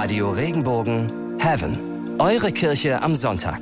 Radio Regenbogen Heaven. Eure Kirche am Sonntag.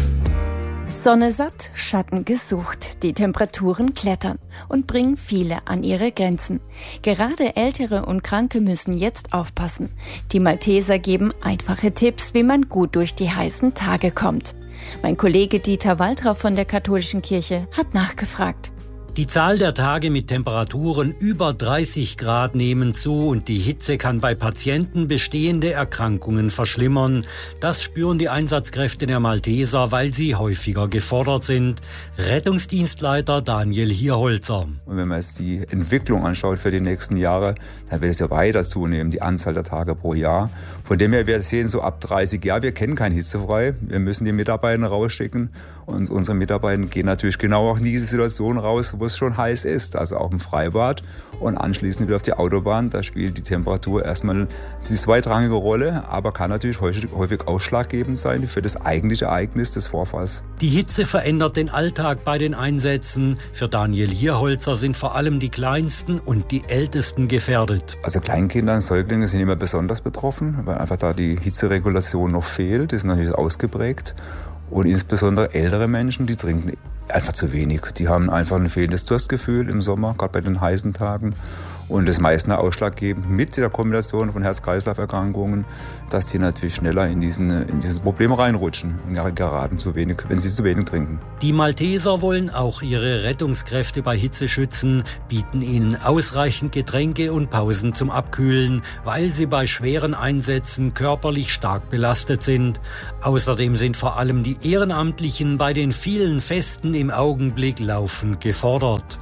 Sonne satt, Schatten gesucht. Die Temperaturen klettern und bringen viele an ihre Grenzen. Gerade Ältere und Kranke müssen jetzt aufpassen. Die Malteser geben einfache Tipps, wie man gut durch die heißen Tage kommt. Mein Kollege Dieter Waltrauf von der Katholischen Kirche hat nachgefragt. Die Zahl der Tage mit Temperaturen über 30 Grad nehmen zu und die Hitze kann bei Patienten bestehende Erkrankungen verschlimmern. Das spüren die Einsatzkräfte der Malteser, weil sie häufiger gefordert sind. Rettungsdienstleiter Daniel Hierholzer. Und wenn man jetzt die Entwicklung anschaut für die nächsten Jahre, dann wird es ja weiter zunehmen, die Anzahl der Tage pro Jahr. Von dem her, wir sehen so ab 30 Jahren, wir kennen kein Hitzefrei. Wir müssen die Mitarbeiter rausschicken. Und unsere Mitarbeiter gehen natürlich genau auch in diese Situation raus, wo es schon heiß ist, also auch im Freibad und anschließend wieder auf die Autobahn. Da spielt die Temperatur erstmal die zweitrangige Rolle, aber kann natürlich häufig ausschlaggebend sein für das eigentliche Ereignis des Vorfalls. Die Hitze verändert den Alltag bei den Einsätzen. Für Daniel Hierholzer sind vor allem die Kleinsten und die Ältesten gefährdet. Also Kleinkinder und Säuglinge sind immer besonders betroffen, weil einfach da die Hitzeregulation noch fehlt, ist natürlich ausgeprägt. Und insbesondere ältere Menschen, die trinken einfach zu wenig. Die haben einfach ein fehlendes Durstgefühl im Sommer, gerade bei den heißen Tagen. Und das meistens ausschlaggebend mit der Kombination von Herz-Kreislauf-Erkrankungen, dass die natürlich schneller in dieses Problem reinrutschen und geraten wenn sie zu wenig trinken. Die Malteser wollen auch ihre Rettungskräfte bei Hitze schützen, bieten ihnen ausreichend Getränke und Pausen zum Abkühlen, weil sie bei schweren Einsätzen körperlich stark belastet sind. Außerdem sind vor allem die Ehrenamtlichen bei den vielen Festen im Augenblick laufend gefordert.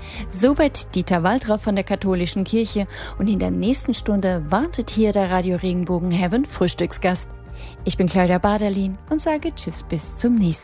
Soweit Dieter Waltrauf von der Katholischen Kirche und in der nächsten Stunde wartet hier der Radio Regenbogen Heaven Frühstücksgast. Ich bin Claudia Baderlin und sage Tschüss bis zum nächsten Mal.